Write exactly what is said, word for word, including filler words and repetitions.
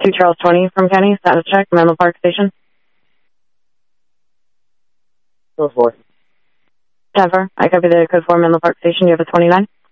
two Charles twenty from County, status check, Menlo Park Station. Code four. ten four, I copy the code four Menlo Park Station. You have a twenty-nine?